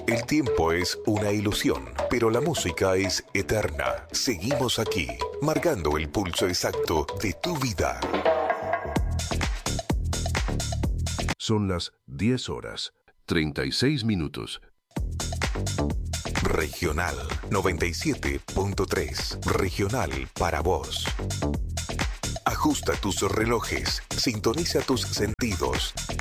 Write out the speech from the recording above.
El tiempo es una ilusión, pero la música es eterna. Seguimos aquí, marcando el pulso exacto de tu vida. Son las 10:36. Regional 97.3. Regional para vos. Ajusta tus relojes, sintoniza tus sentidos.